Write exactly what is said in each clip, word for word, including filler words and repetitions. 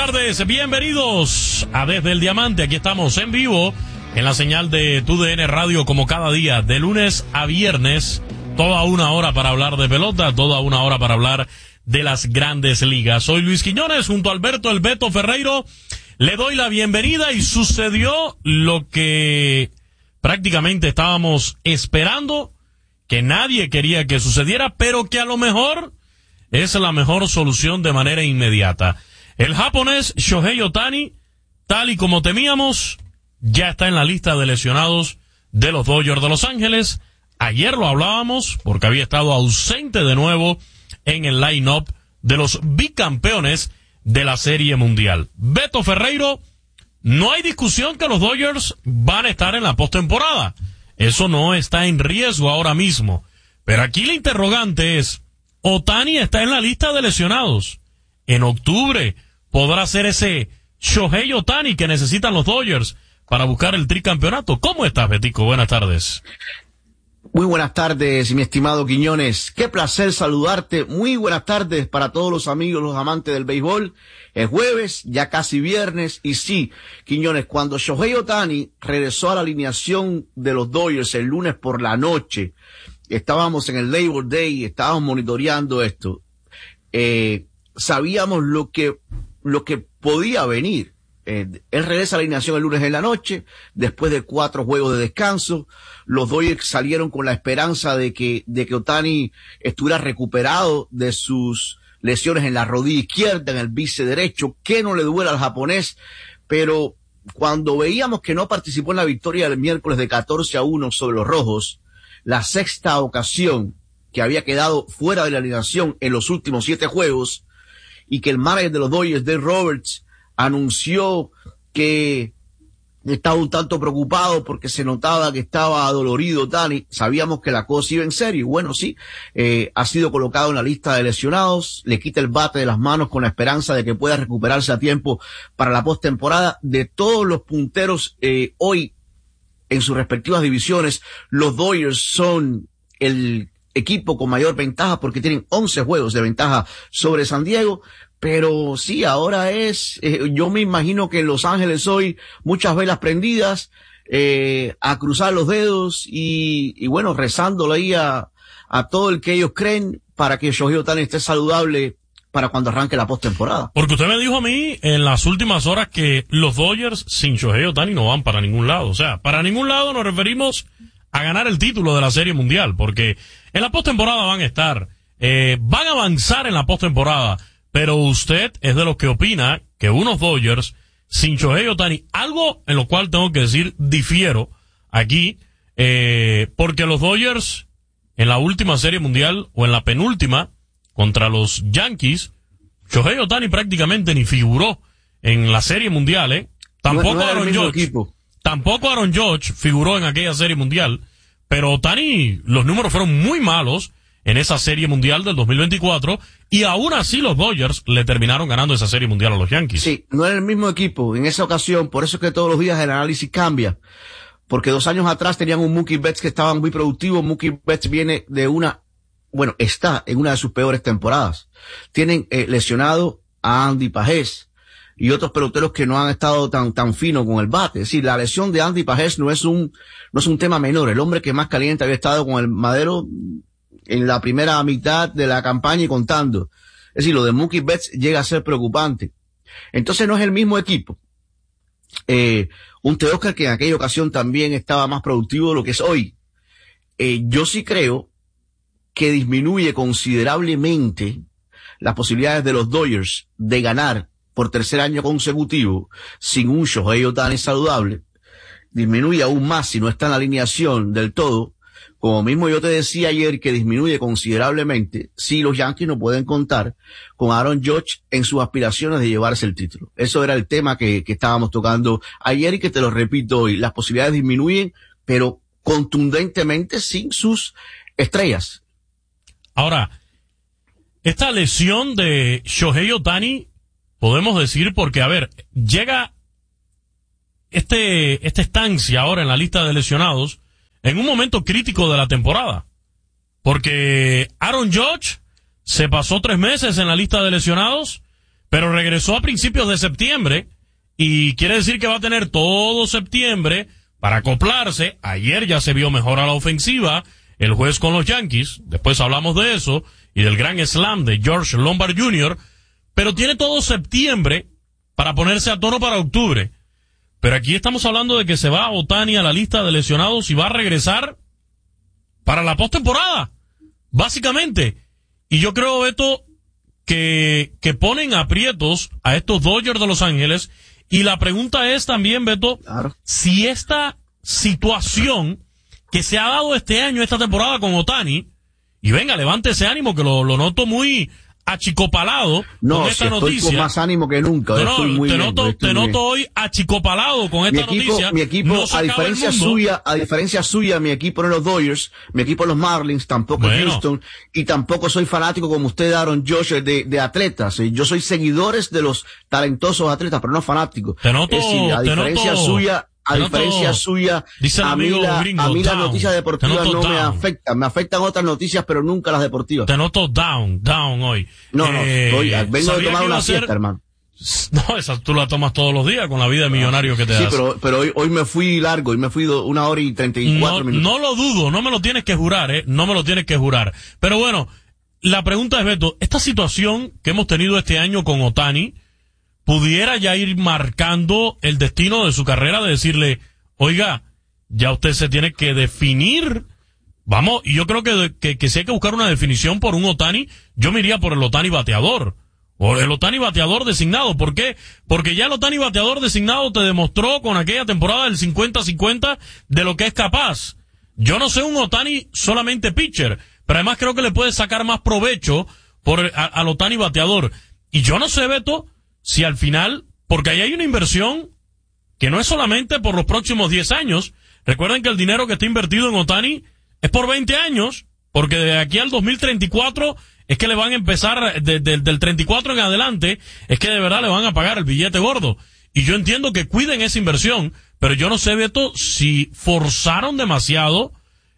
tardes, bienvenidos a Desde el Diamante. Aquí estamos en vivo en la señal de Tu D N Radio como cada día, de lunes a viernes, toda una hora para hablar de pelota, toda una hora para hablar de las grandes ligas. Soy Luis Quiñones junto a Alberto El Beto Ferreiro. Le doy la bienvenida y sucedió lo que prácticamente estábamos esperando, que nadie quería que sucediera, pero que a lo mejor es la mejor solución de manera inmediata. El japonés Shohei Ohtani, tal y como temíamos, ya está en la lista de lesionados de los Dodgers de Los Ángeles. Ayer lo hablábamos porque había estado ausente de nuevo en el line-up de los bicampeones de la Serie Mundial. Beto Ferreiro, no hay discusión que los Dodgers van a estar en la postemporada. Eso no está en riesgo ahora mismo. Pero aquí la interrogante es, Ohtani está en la lista de lesionados. En octubre podrá ser ese Shohei Ohtani que necesitan los Dodgers para buscar el tricampeonato. ¿Cómo estás, Betico? Buenas tardes. Muy buenas tardes, mi estimado Quiñones. Qué placer saludarte. Muy buenas tardes para todos los amigos, los amantes del béisbol. Es jueves, ya casi viernes. Y sí, Quiñones, cuando Shohei Ohtani regresó a la alineación de los Dodgers el lunes por la noche, estábamos en el Labor Day, estábamos monitoreando esto. Eh, sabíamos lo que, lo que podía venir. Eh, él regresa a la alineación el lunes en la noche, después de cuatro juegos de descanso. Los Dodgers salieron con la esperanza de que, de que Ohtani estuviera recuperado de sus lesiones en la rodilla izquierda, en el bíceps derecho, que no le duela al japonés. Pero cuando veíamos que no participó en la victoria del miércoles de catorce a uno sobre los Rojos, la sexta ocasión que había quedado fuera de la alineación en los últimos siete juegos, y que el manager de los Dodgers, Dave Roberts, anunció que estaba un tanto preocupado porque se notaba que estaba adolorido Ohtani, sabíamos que la cosa iba en serio. Y bueno, sí, eh, ha sido colocado en la lista de lesionados, le quita el bate de las manos con la esperanza de que pueda recuperarse a tiempo para la postemporada. De todos los punteros eh, hoy en sus respectivas divisiones, los Dodgers son el equipo con mayor ventaja porque tienen once juegos de ventaja sobre San Diego. Pero sí, ahora es, eh, yo me imagino que en Los Ángeles hoy muchas velas prendidas, eh, a cruzar los dedos y, y bueno, rezándole ahí a, a todo el que ellos creen para que Shohei Ohtani esté saludable para cuando arranque la postemporada. Porque usted me dijo a mí en las últimas horas que los Dodgers sin Shohei Ohtani no van para ningún lado. O sea, para ningún lado nos referimos a ganar el título de la Serie Mundial, porque en la postemporada van a estar, eh, van a avanzar en la postemporada. Pero usted es de los que opina que unos Dodgers sin Shohei Ohtani, algo en lo cual tengo que decir difiero aquí, eh, porque los Dodgers en la última Serie Mundial o en la penúltima contra los Yankees, Shohei Ohtani prácticamente ni figuró en la Serie Mundial, ¿eh? Tampoco no, no Aaron Judge, equipo. tampoco Aaron Judge figuró en aquella Serie Mundial, pero Ohtani, los números fueron muy malos en esa Serie Mundial del dos mil veinticuatro, y aún así los Dodgers le terminaron ganando esa Serie Mundial a los Yankees. Sí, no era el mismo equipo en esa ocasión, por eso es que todos los días el análisis cambia, porque dos años atrás tenían un Mookie Betts que estaban muy productivos. Mookie Betts viene de una, bueno, está en una de sus peores temporadas. Tienen eh, lesionado a Andy Pajés y otros peloteros que no han estado tan tan finos con el bate. Es decir, la lesión de Andy Pajés no es un no es un tema menor. El hombre que más caliente había estado con el madero en la primera mitad de la campaña y contando. Es decir, lo de Mookie Betts llega a ser preocupante. Entonces no es el mismo equipo. Eh, un Teoscar que en aquella ocasión también estaba más productivo de lo que es hoy. Eh, yo sí creo que disminuye considerablemente las posibilidades de los Dodgers de ganar por tercer año consecutivo sin un Shohei Ohtani saludable. Disminuye aún más si no está en la alineación del todo. Como mismo yo te decía ayer, que disminuye considerablemente si los Yankees no pueden contar con Aaron Judge en sus aspiraciones de llevarse el título. Eso era el tema que, que estábamos tocando ayer y que te lo repito hoy. Las posibilidades disminuyen, pero contundentemente sin sus estrellas. Ahora, esta lesión de Shohei Ohtani, podemos decir, porque, a ver, llega este esta estancia ahora en la lista de lesionados en un momento crítico de la temporada, porque Aaron Judge se pasó tres meses en la lista de lesionados, pero regresó a principios de septiembre y quiere decir que va a tener todo septiembre para acoplarse. Ayer ya se vio mejor a la ofensiva el juez con los Yankees, después hablamos de eso y del gran slam de George Lombard junior, pero tiene todo septiembre para ponerse a tono para octubre. Pero aquí estamos hablando de que se va Ohtani a la lista de lesionados y va a regresar para la postemporada, básicamente. Y yo creo, Beto, que, que ponen aprietos a estos Dodgers de Los Ángeles. Y la pregunta es también, Beto, claro, si esta situación que se ha dado este año, esta temporada con Ohtani, y venga, levante ese ánimo que lo, lo noto muy achicopalado no, con esta si noticia. Estoy con más ánimo que nunca. No, estoy muy te bien, noto, te noto hoy achicopalado con esta mi equipo, noticia. Mi equipo, no a diferencia suya, a diferencia suya, mi equipo no es los Dodgers, mi equipo es los Marlins, tampoco es bueno. Houston, y tampoco soy fanático como usted, Aaron Josh, de, de atletas. Yo soy seguidores de los talentosos atletas, pero no fanáticos. Te noto, es decir, a te diferencia noto, suya, a diferencia suya, a mí, la, gringo, a mí las down. noticias deportivas no down. me afectan. Me afectan otras noticias, pero nunca las deportivas. Te noto down, down hoy. No, no, eh, estoy, vengo de tomar una siesta, hermano. No, esa tú la tomas todos los días con la vida de millonario que te das. Sí, pero, pero hoy, hoy me fui largo, hoy me fui do, una hora y treinta y cuatro no, minutos. No lo dudo, no me lo tienes que jurar, eh, no me lo tienes que jurar. Pero bueno, la pregunta es, Beto, esta situación que hemos tenido este año con Ohtani, pudiera ya ir marcando el destino de su carrera, de decirle, oiga, ya usted se tiene que definir. Vamos, y yo creo que, que, que si hay que buscar una definición por un Ohtani, yo me iría por el Ohtani bateador. O el Ohtani bateador designado. ¿Por qué? Porque ya el Ohtani bateador designado te demostró con aquella temporada del cincuenta cincuenta de lo que es capaz. Yo no sé un Ohtani solamente pitcher, pero además creo que le puede sacar más provecho por el, a, al Ohtani bateador. Y yo no sé, Beto, si al final, porque ahí hay una inversión que no es solamente por los próximos diez años. Recuerden que el dinero que está invertido en Ohtani es por veinte años, porque de aquí al dos mil treinta y cuatro es que le van a empezar, de, de, del treinta y cuatro en adelante, es que de verdad le van a pagar el billete gordo. Y yo entiendo que cuiden esa inversión, pero yo no sé, Beto, si forzaron demasiado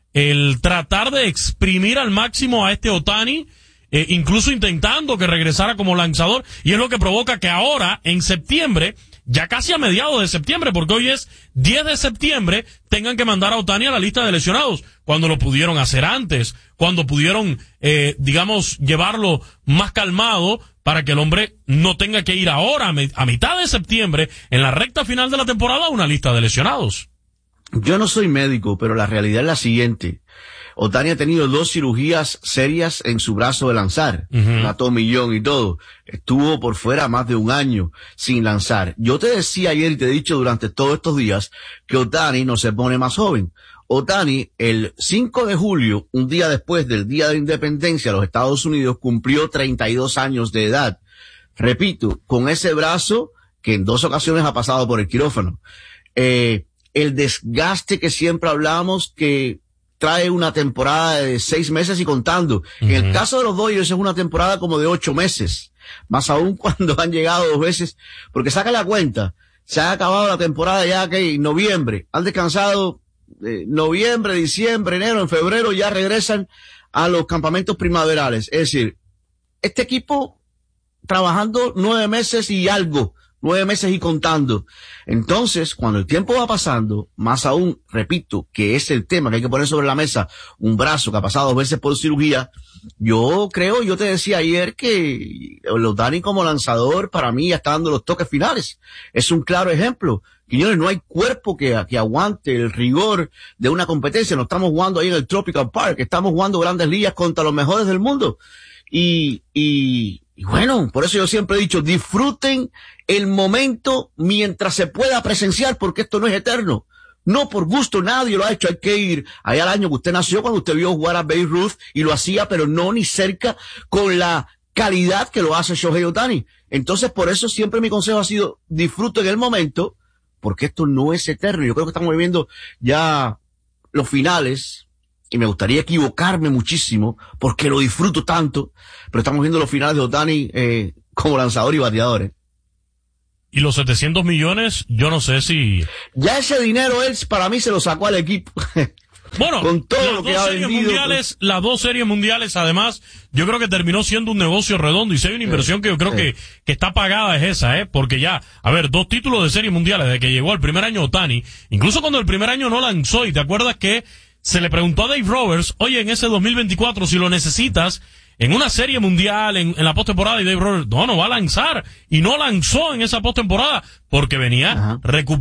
el tratar de exprimir al máximo a este Ohtani, eh, incluso intentando que regresara como lanzador, y es lo que provoca que ahora, en septiembre, ya casi a mediados de septiembre, porque hoy es diez de septiembre, tengan que mandar a Ohtani a la lista de lesionados, cuando lo pudieron hacer antes, cuando pudieron, eh, digamos, llevarlo más calmado para que el hombre no tenga que ir ahora, a, me- a mitad de septiembre, en la recta final de la temporada, a una lista de lesionados. Yo no soy médico, pero la realidad es la siguiente. Ohtani ha tenido dos cirugías serias en su brazo de lanzar, uh-huh. una tomillón y todo. Estuvo por fuera más de un año sin lanzar. Yo te decía ayer y te he dicho durante todos estos días que Ohtani no se pone más joven. Ohtani, el cinco de julio, un día después del Día de Independencia de los Estados Unidos, cumplió treinta y dos años de edad. Repito, con ese brazo que en dos ocasiones ha pasado por el quirófano. Eh, el desgaste que siempre hablamos que trae una temporada de seis meses y contando. Uh-huh. En el caso de los Dodgers es una temporada como de ocho meses. Más aún cuando han llegado dos veces, porque saca la cuenta, se ha acabado la temporada ya que en noviembre, han descansado eh, noviembre, diciembre, enero, en febrero ya regresan a los campamentos primaverales. Es decir, este equipo trabajando nueve meses y algo, nueve meses y contando. Entonces, cuando el tiempo va pasando, más aún, repito, que es el tema que hay que poner sobre la mesa, un brazo que ha pasado dos veces por cirugía, yo creo, yo te decía ayer que el Ohtani como lanzador para mí ya está dando los toques finales. Es un claro ejemplo. Quiñones, no hay cuerpo que, que aguante el rigor de una competencia. No estamos jugando ahí en el Tropical Park, estamos jugando grandes ligas contra los mejores del mundo. Y, y, y bueno, por eso yo siempre he dicho, disfruten el momento mientras se pueda presenciar, porque esto no es eterno. No por gusto, nadie lo ha hecho. Hay que ir allá al año que usted nació, cuando usted vio jugar a Babe Ruth y lo hacía, pero no ni cerca con la calidad que lo hace Shohei Ohtani. Entonces, por eso siempre mi consejo ha sido, disfruten el momento, porque esto no es eterno. Yo creo que estamos viviendo ya los finales, y me gustaría equivocarme muchísimo, porque lo disfruto tanto, pero estamos viendo los finales de Ohtani eh, como lanzador y bateador. ¿eh? Y los setecientos millones, yo no sé si... Ya ese dinero él, para mí, se lo sacó al equipo. Bueno, con todo las lo que dos ha series vendido, mundiales, pues, las dos series mundiales, además, yo creo que terminó siendo un negocio redondo, y si hay una inversión sí, que yo creo sí. que, que está pagada es esa, eh, porque ya, a ver, dos títulos de series mundiales desde que llegó el primer año Ohtani, incluso cuando el primer año no lanzó, y te acuerdas que se le preguntó a Dave Roberts, oye, en ese dos mil veinticuatro, si lo necesitas, en una serie mundial, en, en la postemporada, y Dave Roberts, no, no va a lanzar, y no lanzó en esa postemporada, porque venía recuperando